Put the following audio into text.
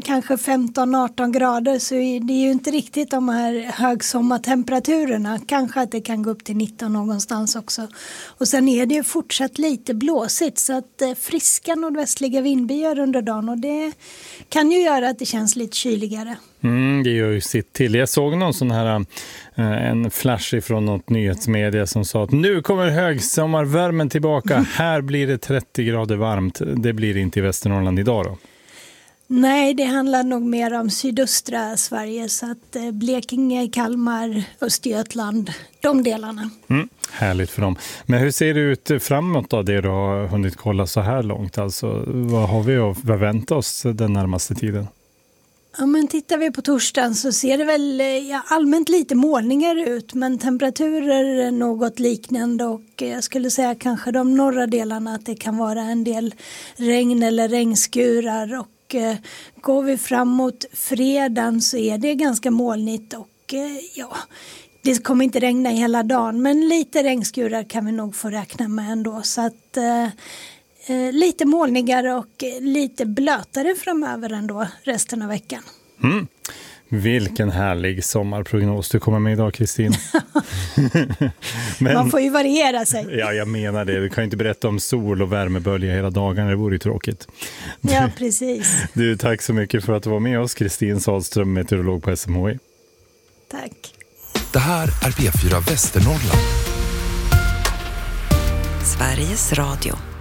kanske 15-18 grader, så det är ju inte riktigt de här högsommartemperaturerna. Kanske att det kan gå upp till 19 någonstans också. Och sen är det ju fortsatt lite blåsigt, så att friska nordvästliga vindbyar under dagen, och det kan ju göra att det känns lite kyligare. Det gör ju sitt till. Jag såg någon sån här en flash ifrån något nyhetsmedia som sa att nu kommer högsommarvärmen tillbaka. Här blir det 30 grader varmt. Det blir det inte i Västernorrland idag då? Nej, det handlar nog mer om sydöstra Sverige, så att Blekinge, Kalmar, Östergötland, de delarna. Härligt för dem. Men hur ser det ut framåt då, det du har hunnit kolla så här långt? Alltså, vad har vi att förvänta oss den närmaste tiden? Ja, men tittar vi på torsdagen så ser det väl allmänt lite molningar ut, men temperaturer är något liknande, och jag skulle säga kanske de norra delarna att det kan vara en del regn eller regnskurar, och går vi framåt fredagen så är det ganska molnigt, och det kommer inte regna hela dagen, men lite regnskurar kan vi nog få räkna med ändå, så att lite molnigare och lite blötare framöver ändå resten av veckan. Vilken härlig sommarprognos du kommer med idag, Kristin. Man får ju variera sig. Ja, jag menar det. Du kan ju inte berätta om sol och värmebölja hela dagen. Det vore ju tråkigt. Ja, precis. Du, tack så mycket för att du var med oss. Kristin Sahlström, meteorolog på SMHI. Tack. Det här är P4 Västernorrland. Sveriges Radio.